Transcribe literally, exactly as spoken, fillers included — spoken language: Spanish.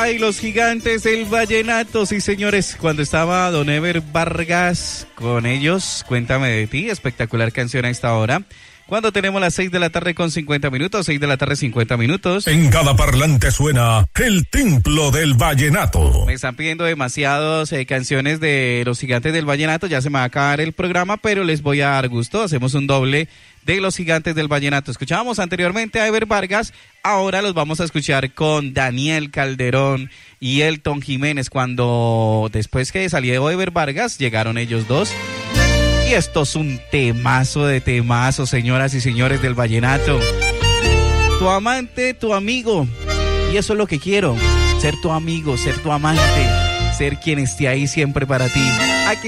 Ay, los gigantes del vallenato, sí señores, cuando estaba Don Ever Vargas con ellos, Cuéntame de ti, espectacular canción a esta hora. Cuando tenemos las seis de la tarde con cincuenta minutos, seis de la tarde cincuenta minutos. En cada parlante suena el templo del vallenato. Me están pidiendo demasiadas eh, canciones de los gigantes del vallenato, ya se me va a acabar el programa, pero les voy a dar gusto, hacemos un doble de los gigantes del vallenato. Escuchábamos anteriormente a Ever Vargas, ahora los vamos a escuchar con Daniel Calderón y Elton Jiménez, cuando después que salió Ever Vargas, llegaron ellos dos. Y esto es un temazo de temazo, señoras y señores del vallenato. Tu amante, tu amigo. Y eso es lo que quiero, ser tu amigo, ser tu amante, ser quien esté ahí siempre para ti. Aquí